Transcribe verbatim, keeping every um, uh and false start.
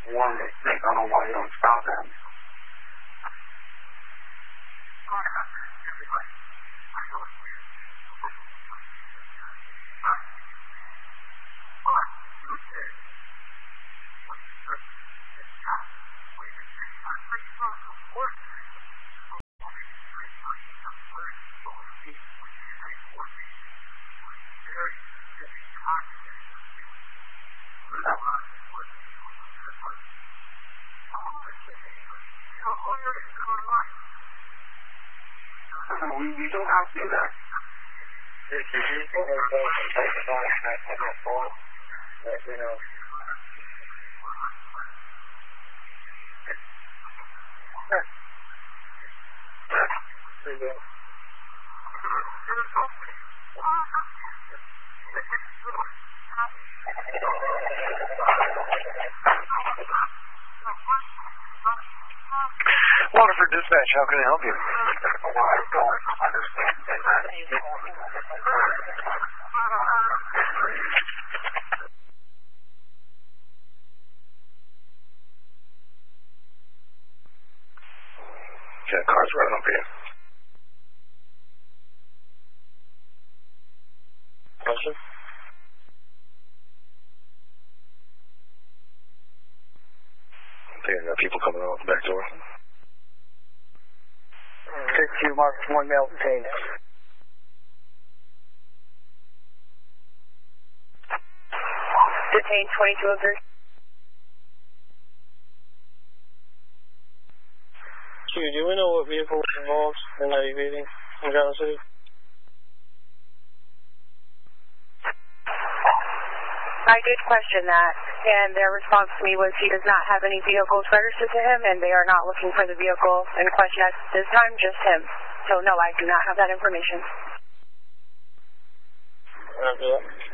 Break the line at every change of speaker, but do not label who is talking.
warned me. I don't know why you don't stop them. We, we don't have to do that. You know.
Waterford Dispatch, how can I help you?
Well, I don't understand that.
Yeah, car's running up here. Question? Okay, I got people coming out the back door.
six two, Mark one male detained.
Detained twenty-two oh three.
Q, do we know what vehicle was involved in that evading in Garden City?
I did question that, and their response to me was he does not have any vehicles registered to him, and they are not looking for the vehicle in question at this time, just him. So no, I do not have that information.
After that.